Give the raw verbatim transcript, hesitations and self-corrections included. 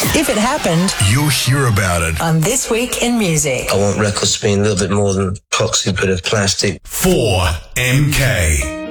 If it happened, you'll hear about it on This Week in Music. I want records to be a little bit more than a proxy bit of plastic. four M K.